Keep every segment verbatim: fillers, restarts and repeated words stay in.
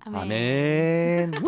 아멘. 아멘. 우!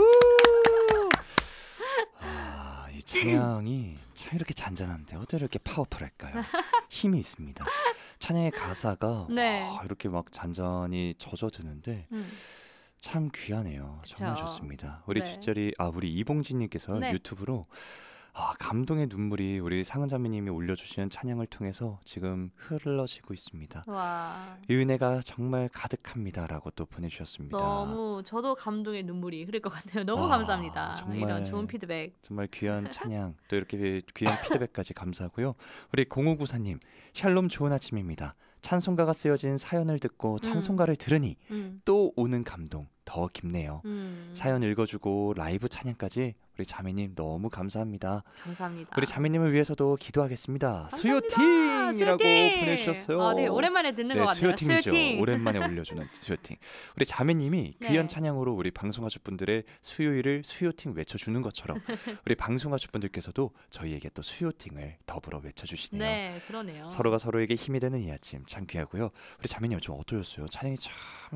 아, 이 찬양이 참 이렇게 잔잔한데 어떻게 이렇게 파워풀할까요? 힘이 있습니다. 찬양의 가사가 네. 와, 이렇게 막 잔잔히 젖어드는데 음. 참 귀하네요. 정말 그쵸. 좋습니다. 우리 네. 뒷자리 아 우리 이봉진님께서 네. 유튜브로 아, 감동의 눈물이 우리 상은자매님이 올려주시는 찬양을 통해서 지금 흘러지고 있습니다. 와. 이 은혜가 정말 가득합니다라고 또 보내주셨습니다. 너무 저도 감동의 눈물이 흐를 것 같네요. 너무 아, 감사합니다. 정말. 이런 좋은 피드백. 정말 귀한 찬양 또 이렇게 귀한 피드백까지 감사하고요. 우리 공오구사님 샬롬 좋은 아침입니다. 찬송가가 쓰여진 사연을 듣고 찬송가를 들으니 음. 또 오는 감동 더 깊네요. 음. 사연 읽어주고 라이브 찬양까지 우리 자매님 너무 감사합니다. 감사합니다. 우리 자매님을 위해서도 기도하겠습니다. 감사합니다. 수요팅이라고 수요팅! 보내주셨어요. 아, 네, 오랜만에 듣는 네, 것 같네요. 수요팅이죠. 수요팅. 오랜만에 올려주는 수요팅. 우리 자매님이 네. 귀한 찬양으로 우리 방송가족분들의 수요일을 수요팅 외쳐주는 것처럼 우리 방송가족분들께서도 저희에게 또 수요팅을 더불어 외쳐주시네요. 네, 그러네요. 서로가 서로에게 힘이 되는 이 아침 참 귀하고요. 우리 자매님 좀 어떠셨어요? 찬양이 참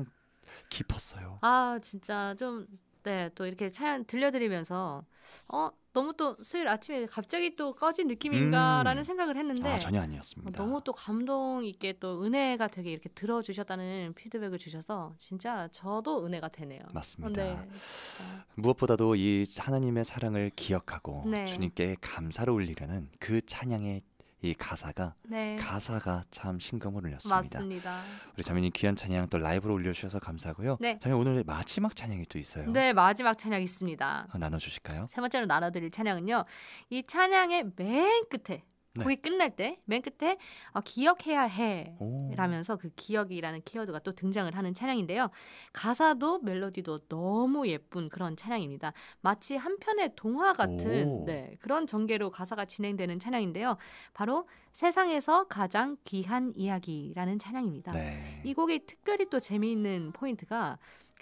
깊었어요. 아, 진짜 좀 네, 또 이렇게 찬양 들려드리면서 어 너무 또 수요일 아침에 갑자기 또 꺼진 느낌인가라는 음. 생각을 했는데 아, 전혀 어, 아니었습니다. 너무 또 감동 있게 또 은혜가 되게 이렇게 들어주셨다는 피드백을 주셔서 진짜 저도 은혜가 되네요. 맞습니다. 네, 진짜. 무엇보다도 이 하나님의 사랑을 기억하고 네. 주님께 감사를 올리려는 그 찬양의 이 가사가 네, 가사가 참 심금을 울렸습니다. 맞습니다. 우리 자매님 귀한 찬양 또 라이브로 올려주셔서 감사하고요. 네. 자매 오늘 마지막 찬양이 또 있어요. 네, 마지막 찬양 있습니다. 아, 나눠주실까요? 세 번째로 나눠드릴 찬양은요. 이 찬양의 맨 끝에 네. 거의 끝날 때 맨 끝에 어, 기억해야 해 오. 라면서 그 기억이라는 키워드가 또 등장을 하는 찬양인데요. 가사도 멜로디도 너무 예쁜 그런 찬양입니다. 마치 한 편의 동화 같은 오. 네, 그런 전개로 가사가 진행되는 찬양인데요. 바로 세상에서 가장 귀한 이야기라는 찬양입니다. 네. 이 곡이 특별히 또 재미있는 포인트가